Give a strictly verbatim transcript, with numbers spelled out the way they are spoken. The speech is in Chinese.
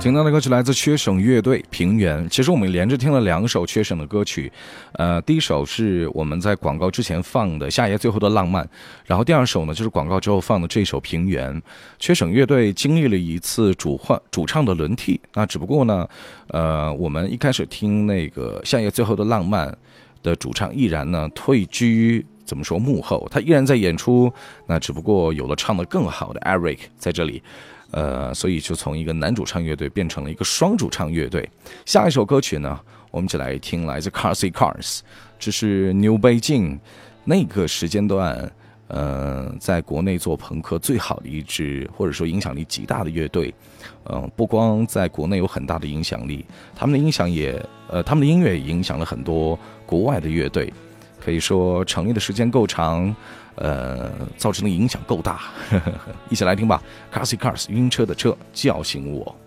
听到的歌曲来自缺省乐队《平原》。其实我们连着听了两首缺省的歌曲，呃，第一首是我们在广告之前放的《夏夜最后的浪漫》，然后第二首呢就是广告之后放的这首《平原》。缺省乐队经历了一次主换主唱的轮替，那只不过呢，呃，我们一开始听那个《夏夜最后的浪漫》的主唱依然呢退居怎么说幕后，他依然在演出，那只不过有了唱得更好的 Eric 在这里。呃，所以就从一个男主唱乐队变成了一个双主唱乐队。下一首歌曲呢，我们一起来听来自 Carsey Cars， 这是 New Beijing 那个时间段，呃，在国内做朋克最好的一支，或者说影响力极大的乐队。嗯、呃，不光在国内有很大的影响力，他们的影响也，呃，他们的音乐也影响了很多国外的乐队。可以说成立的时间够长，呃，造成的影响够大。一起来听吧 ，Carsey Cars 晕车的车叫醒我。